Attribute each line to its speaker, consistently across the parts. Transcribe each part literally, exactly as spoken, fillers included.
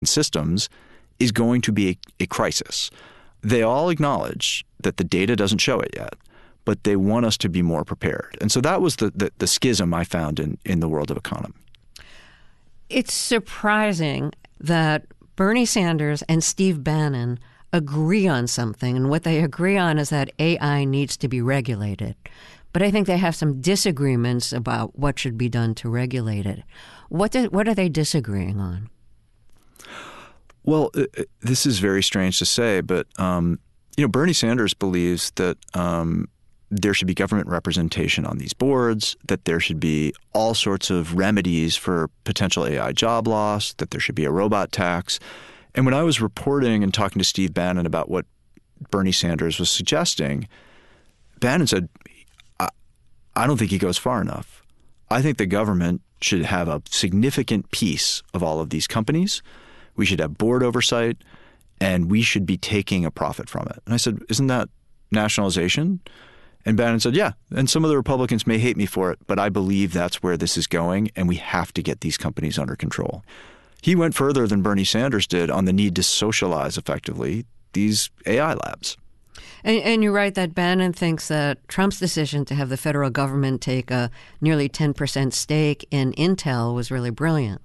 Speaker 1: systems is going to be a, a crisis. They all acknowledge that the data doesn't show it yet, but they want us to be more prepared. And so that was the, the, the schism I found in, in the world of economy.
Speaker 2: It's surprising that Bernie Sanders and Steve Bannon agree on something, and what they agree on is that A I needs to be regulated. But I think they have some disagreements about what should be done to regulate it. What do, what are they disagreeing on?
Speaker 1: Well, uh, this is very strange to say, but um, you know, Bernie Sanders believes that um, there should be government representation on these boards, that there should be all sorts of remedies for potential A I job loss, that there should be a robot tax. And when I was reporting and talking to Steve Bannon about what Bernie Sanders was suggesting, Bannon said, I, I don't think he goes far enough. I think the government should have a significant piece of all of these companies. We should have board oversight, and we should be taking a profit from it. And I said, isn't that nationalization? And Bannon said, yeah, and some of the Republicans may hate me for it, but I believe that's where this is going, and we have to get these companies under control. He went further than Bernie Sanders did on the need to socialize effectively these A I labs.
Speaker 2: And, and you're right that Bannon thinks that Trump's decision to have the federal government take a nearly ten percent stake in Intel was really brilliant.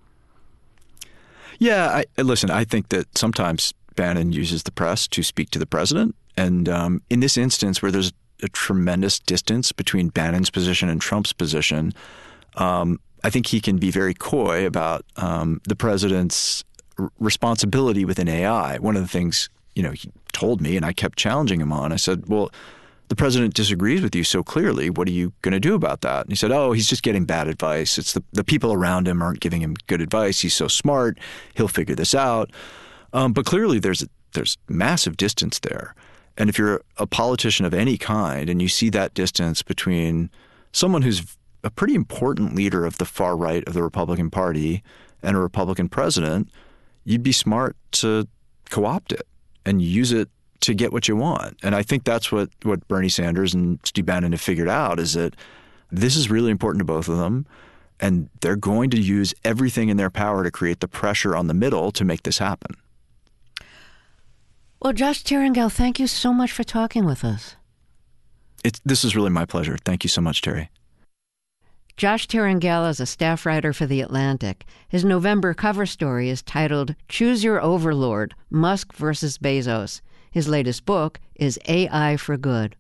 Speaker 1: Yeah, I, listen, I think that sometimes Bannon uses the press to speak to the president. And um, in this instance where there's a tremendous distance between Bannon's position and Trump's position, um, I think he can be very coy about um, the president's r- responsibility within A I. One of the things, you know, he told me, and I kept challenging him on, I said, well, the president disagrees with you so clearly. What are you going to do about that? And he said, oh, he's just getting bad advice. It's the, the people around him aren't giving him good advice. He's so smart. He'll figure this out. Um, but clearly there's there's massive distance there. And if you're a politician of any kind and you see that distance between someone who's a pretty important leader of the far right of the Republican Party and a Republican president, you'd be smart to co-opt it and use it to get what you want. And I think that's what, what Bernie Sanders and Steve Bannon have figured out, is that this is really important to both of them, and they're going to use everything in their power to create the pressure on the middle to make this happen.
Speaker 2: Well, Josh Turangal, thank you so much for talking with us.
Speaker 1: It's, this is really my pleasure. Thank you so much, Terry.
Speaker 2: Josh Turangal is a staff writer for The Atlantic. His November cover story is titled Choose Your Overlord, Musk versus Bezos. His latest book is A I for Good.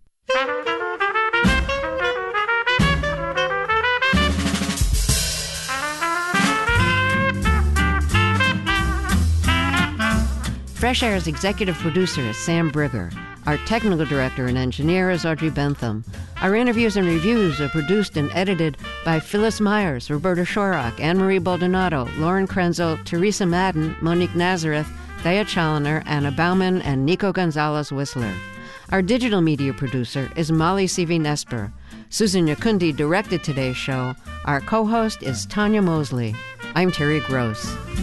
Speaker 2: Fresh Air's executive producer is Sam Brigger. Our technical director and engineer is Audrey Bentham. Our interviews and reviews are produced and edited by Phyllis Myers, Roberta Shorrock, Anne-Marie Baldonado, Lauren Krenzel, Teresa Madden, Monique Nazareth, Thea Challoner, Anna Bauman, and Nico Gonzalez-Whistler. Our digital media producer is Molly Sivi-Nesper. Susan Yakundi directed today's show. Our co-host is Tanya Mosley. I'm Terry Gross.